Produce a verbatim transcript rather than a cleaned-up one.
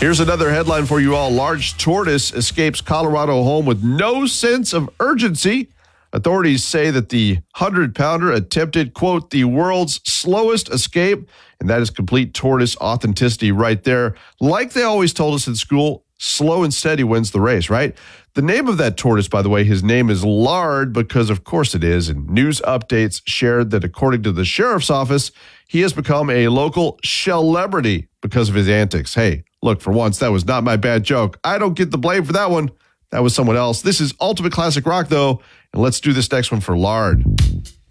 Here's another headline for you all. Large tortoise escapes Colorado home with no sense of urgency. Authorities say that the hundred-pounder attempted, quote, the world's slowest escape, and that is complete tortoise authenticity right there. Like they always told us in school, slow and steady wins the race, right? The name of that tortoise, by the way, his name is Lard because, of course, it is. And news updates shared that, according to the sheriff's office, he has become a local celebrity because of his antics. Hey, look, for once, that was not my bad joke. I don't get the blame for that one. That was someone else. This is Ultimate Classic Rock, though, and let's do this next one for Lard.